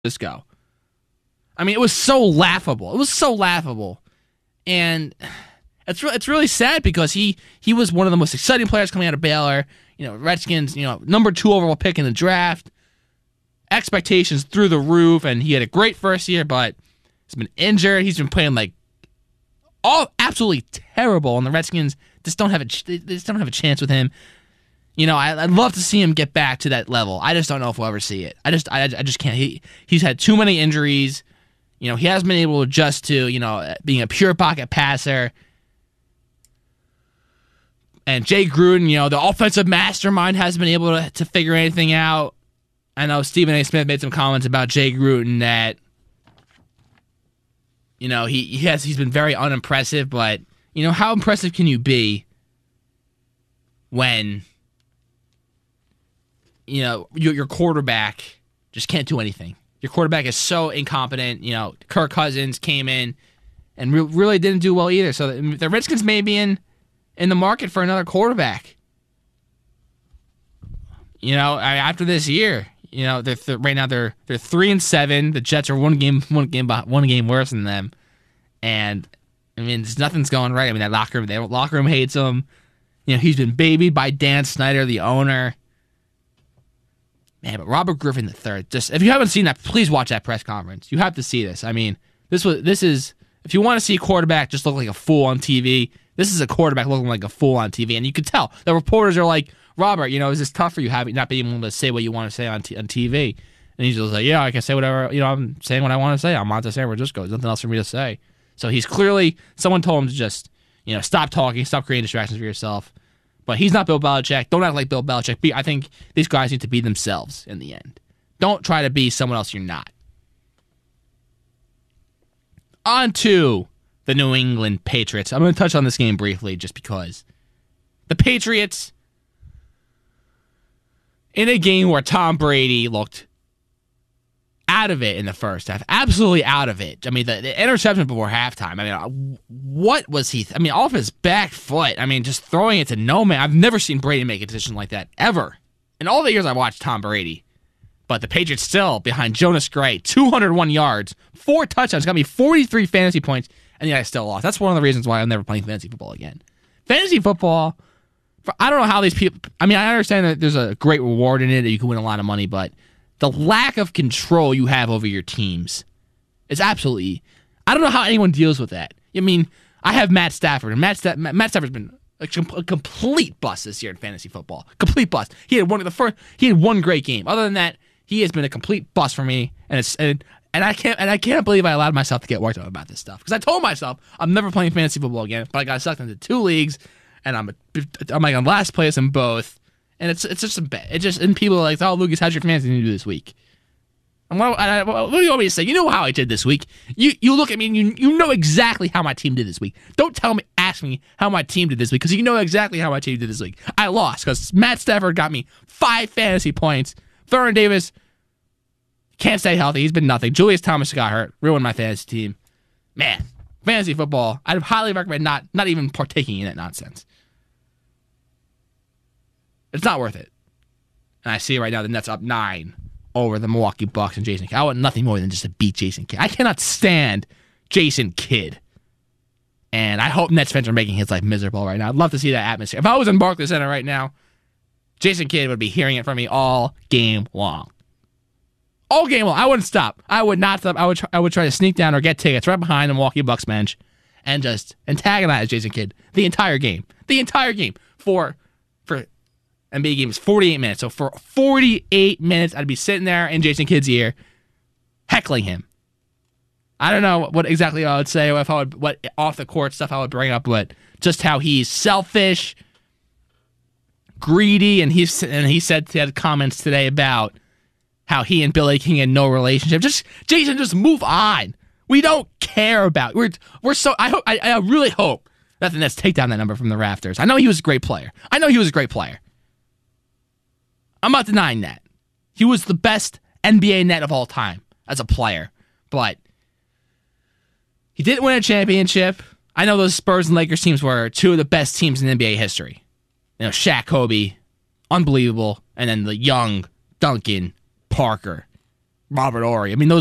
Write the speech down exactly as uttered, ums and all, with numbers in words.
this go? I mean, it was so laughable. It was so laughable. And it's re- it's really sad because he he was one of the most exciting players coming out of Baylor. You know, Redskins, you know, number two overall pick in the draft. Expectations through the roof, and he had a great first year, but he's been injured. He's been playing like all absolutely terrible, and the Redskins just don't have a they just don't have a chance with him. You know, I, I'd love to see him get back to that level. I just don't know if we'll ever see it. I just I, I just can't. He he's had too many injuries. You know, he hasn't been able to adjust to, you know, being a pure pocket passer. And Jay Gruden, you know, the offensive mastermind, hasn't been able to, to figure anything out. I know Stephen A. Smith made some comments about Jay Gruden that, you know, he, he has he's been very unimpressive, but, you know, how impressive can you be when, you know, your, your quarterback just can't do anything? Your quarterback is so incompetent. You know, Kirk Cousins came in and re- really didn't do well either. So the, the Redskins may be in, in the market for another quarterback. You know, I, after this year, you know, they're, they're, right now they're they're three and seven. The Jets are one game one game one game worse than them, and I mean, nothing's going right. I mean, that locker room, that locker room hates him. You know, he's been babied by Dan Snyder, the owner. Man, but Robert Griffin the third, just if you haven't seen that, please watch that press conference. You have to see this. I mean, this was this is if you want to see a quarterback just look like a fool on T V, this is a quarterback looking like a fool on T V, and you can tell the reporters are like, Robert, you know, is this tough for you having not being able to say what you want to say on t- on T V? And he's just like, yeah, I can say whatever. You know, I'm saying what I want to say. I'm Monte San Francisco. There's nothing else for me to say. So he's clearly someone told him to just, you know, stop talking, stop creating distractions for yourself. But he's not Bill Belichick. Don't act like Bill Belichick. Be, I think these guys need to be themselves in the end. Don't try to be someone else you're not. On to the New England Patriots. I'm going to touch on this game briefly just because. The Patriots, in a game where Tom Brady looked out of it in the first half, absolutely out of it. I mean, the, the interception before halftime, I mean, what was he, th- I mean, off his back foot, I mean, just throwing it to no man. I've never seen Brady make a decision like that, ever. In all the years I watched Tom Brady. But the Patriots still behind Jonas Gray, two hundred one yards, four touchdowns, got me forty-three fantasy points, and yet I still lost. That's one of the reasons why I'm never playing fantasy football again. Fantasy football, I don't know how these people, I mean, I understand that there's a great reward in it, that you can win a lot of money, but the lack of control you have over your teams is absolutely, I don't know how anyone deals with that. I mean, I have Matt Stafford, and Matt, Sta- Matt Stafford's been a, a complete bust this year in fantasy football. Complete bust. He had one of the first, he had one great game. Other than that, he has been a complete bust for me, and it's and, and I can't and I can't believe I allowed myself to get worked up about this stuff, because I told myself I'm never playing fantasy football again, but I got sucked into two leagues, and I'm a, I'm like on last place in both, and it's it's just a bet. It just and people are like, oh, Lucas, how's your fantasy team do this week? And what, I, what do you want me to say? You know how I did this week. You you look at me and you you know exactly how my team did this week. Don't tell me, ask me how my team did this week, because you know exactly how my team did this week. I lost because Matt Stafford got me five fantasy points. Vernon Davis can't stay healthy. He's been nothing. Julius Thomas got hurt. Ruined my fantasy team. Man, fantasy football, I'd highly recommend not not even partaking in that nonsense. It's not worth it. And I see right now the Nets up nine over the Milwaukee Bucks and Jason Kidd. I want nothing more than just to beat Jason Kidd. I cannot stand Jason Kidd. And I hope Nets fans are making his life miserable right now. I'd love to see that atmosphere. If I was in Barclays Center right now, Jason Kidd would be hearing it from me all game long. All game long. I wouldn't stop. I would not stop. I would try, I would try to sneak down or get tickets right behind the Milwaukee Bucks bench and just antagonize Jason Kidd the entire game. The entire game. For for N B A games, forty-eight minutes. So for forty-eight minutes, I'd be sitting there in Jason Kidd's ear, heckling him. I don't know what exactly I would say, if I would, what off the court stuff I would bring up, but just how he's selfish, greedy, and he's and he said he had comments today about how he and Billy King had no relationship. Just Jason, just move on. We don't care about. We're we're so. I hope. I, I really hope that the Nets take down that number from the rafters. I know he was a great player. I know he was a great player. I'm not denying that. He was the best N B A net of all time as a player, but he didn't win a championship. I know those Spurs and Lakers teams were two of the best teams in N B A history. You know, Shaq, Kobe, unbelievable, and then the young Duncan, Parker, Robert Ory. I mean, those